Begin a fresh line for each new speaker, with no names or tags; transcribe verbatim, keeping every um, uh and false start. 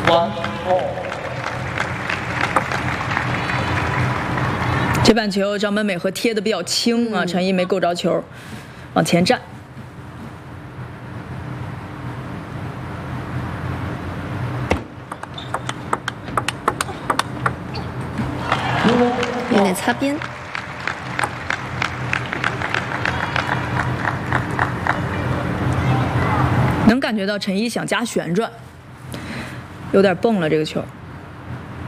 one all。
这板球张本美和贴的比较轻啊，陈一没够着球，往前站。
有点擦边。
能感觉到陈一想加旋转，有点蹦了这个球。